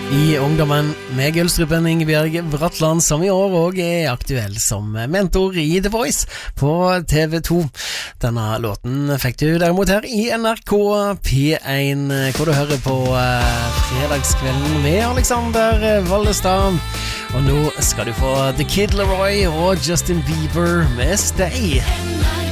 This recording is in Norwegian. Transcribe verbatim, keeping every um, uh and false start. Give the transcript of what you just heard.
I ungdommen med Gullstrupen Ingebjørg Bratland, som i år også er aktuell som mentor i The Voice på T V to. Denne låten fikk du derimot her i N R K P én, hvor du hører på uh, fredagskvelden med Alexander Vallestad. Og nå skal du få The Kid Laroi og Justin Bieber med Stay.